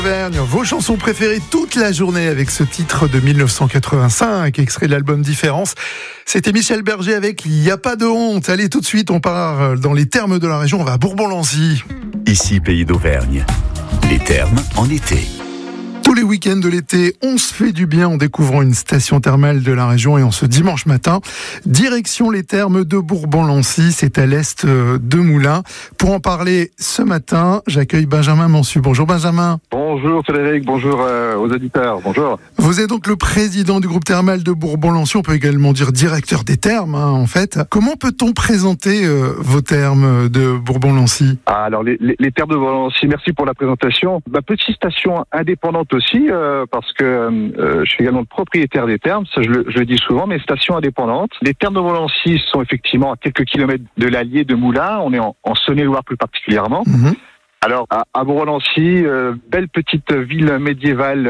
Auvergne, vos chansons préférées toute la journée avec ce titre de 1985, extrait de l'album Différence. C'était Michel Berger avec Il n'y a pas de honte. Allez, tout de suite, on part dans les thermes de la région, on va à Bourbon-Lancy. Ici, pays d'Auvergne. Les thermes en été. Tous les week-ends de l'été, on se fait du bien en découvrant une station thermale de la région et en ce dimanche matin, direction les thermes de Bourbon-Lancy, c'est à l'est de Moulins. Pour en parler ce matin, j'accueille Benjamin Mansu. Bonjour Benjamin. Bonjour Frédéric, bonjour aux auditeurs, bonjour. Vous êtes donc le président du groupe thermal de Bourbon-Lancy, on peut également dire directeur des thermes en fait. Comment peut-on présenter vos thermes de Bourbon-Lancy ? Alors les thermes de Bourbon-Lancy, merci pour la présentation. Petite station indépendante aussi, parce que je suis également le propriétaire des thermes, ça je le dis souvent, mais station indépendante. Les thermes de Bourbon-Lancy sont effectivement à quelques kilomètres de l'Allier de Moulins, on est en Saône-et-Loire plus particulièrement. Mmh. Alors, à Bourbon-Lancy, belle petite ville médiévale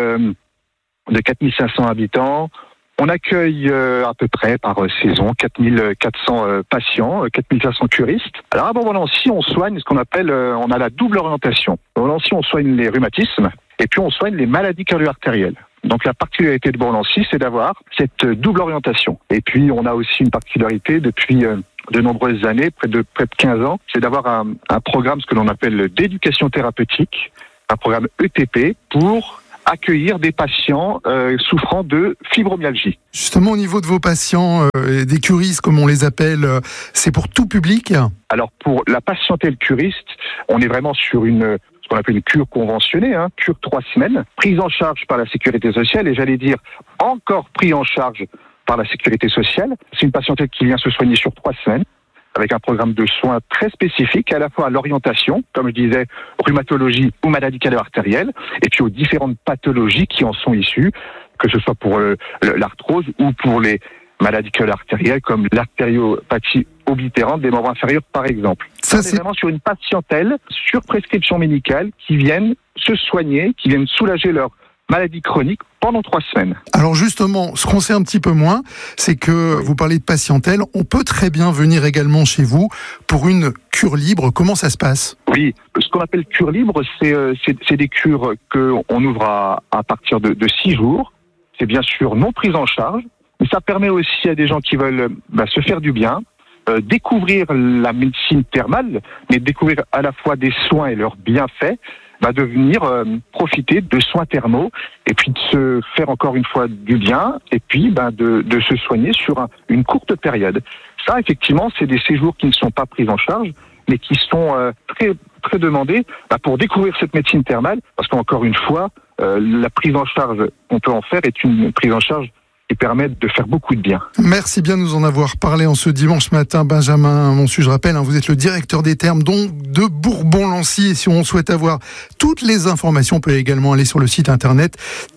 de 4500 habitants. On accueille à peu près par saison 4400 patients, 4500 curistes. Alors, à Bourbon-Lancy, on soigne ce qu'on appelle, on a la double orientation. À Bourbon-Lancy, on soigne les rhumatismes et puis on soigne les maladies cardio-artérielles. Donc, la particularité de Bourbon-Lancy, c'est d'avoir cette double orientation. Et puis, on a aussi une particularité depuis de nombreuses années, près de 15 ans, c'est d'avoir un programme, ce que l'on appelle d'éducation thérapeutique, un programme ETP pour accueillir des patients souffrant de fibromyalgie. Justement, au niveau de vos patients, des curistes comme on les appelle, c'est pour tout public ? Alors pour la patientèle curiste, on est vraiment sur ce qu'on appelle une cure conventionnée, cure 3 semaines, prise en charge par la sécurité sociale et j'allais dire encore pris en charge par la sécurité sociale. C'est une patientèle qui vient se soigner sur 3 semaines avec un programme de soins très spécifique, à la fois à l'orientation, comme je disais, rhumatologie ou maladie cardio-artérielle, et puis aux différentes pathologies qui en sont issues, que ce soit pour l'arthrose ou pour les maladies cardio-artérielles comme l'artériopathie oblitérante des membres inférieurs, par exemple. Ça, c'est vraiment sur une patientèle sur prescription médicale qui viennent se soigner, qui viennent soulager leur maladie chronique pendant 3 semaines. Alors justement, ce qu'on sait un petit peu moins, c'est que vous parlez de patientèle, on peut très bien venir également chez vous pour une cure libre. Comment ça se passe ? Oui, ce qu'on appelle cure libre, c'est des cures qu'on ouvre à partir de 6 jours. C'est bien sûr non prise en charge, mais ça permet aussi à des gens qui veulent se faire du bien, découvrir la médecine thermale, mais découvrir à la fois des soins et leurs bienfaits, de venir profiter de soins thermaux et puis de se faire encore une fois du bien et puis de se soigner sur une courte période. Ça, effectivement, c'est des séjours qui ne sont pas pris en charge, mais qui sont très, très demandés pour découvrir cette médecine thermale, parce qu'encore une fois, la prise en charge qu'on peut en faire est une prise en charge qui permettent de faire beaucoup de bien. Merci bien de nous en avoir parlé en ce dimanche matin, Benjamin Mansu. Je rappelle, vous êtes le directeur des thermes donc de Bourbon-Lancy. Et si on souhaite avoir toutes les informations, on peut également aller sur le site internet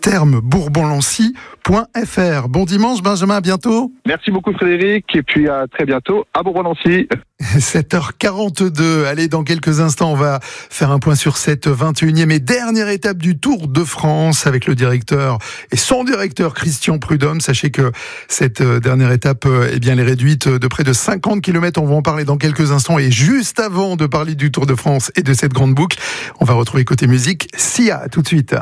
thermesbourbonlancy.fr. Bon dimanche, Benjamin, à bientôt. Merci beaucoup Frédéric, et puis à très bientôt à Bourbon-Lancy. 7h42. Allez, dans quelques instants, on va faire un point sur cette 21e et dernière étape du Tour de France avec le directeur et son directeur Christian Prudhomme. Sachez que cette dernière étape, elle est réduite de près de 50 km. On va en parler dans quelques instants. Et juste avant de parler du Tour de France et de cette grande boucle, on va retrouver côté musique Sia tout de suite.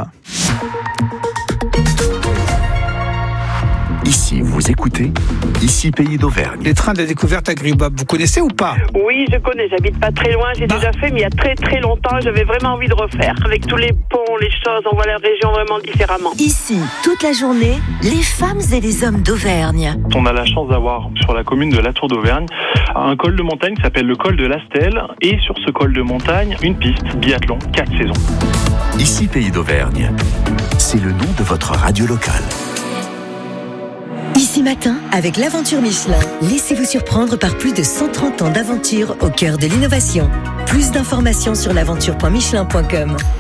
Ici, vous écoutez, ici, pays d'Auvergne. Les trains de la découverte à Gribob, vous connaissez ou pas ? Oui, je connais, j'habite pas très loin, j'ai déjà fait, mais il y a très très longtemps, j'avais vraiment envie de refaire. Avec tous les ponts, les choses, on voit la région vraiment différemment. Ici, toute la journée, les femmes et les hommes d'Auvergne. On a la chance d'avoir, sur la commune de La Tour d'Auvergne, un col de montagne qui s'appelle le col de l'Astel, et sur ce col de montagne, une piste biathlon, 4 saisons. Ici, pays d'Auvergne, c'est le nom de votre radio locale. Ici matin, avec l'aventure Michelin. Laissez-vous surprendre par plus de 130 ans d'aventure au cœur de l'innovation. Plus d'informations sur l'aventure.michelin.com.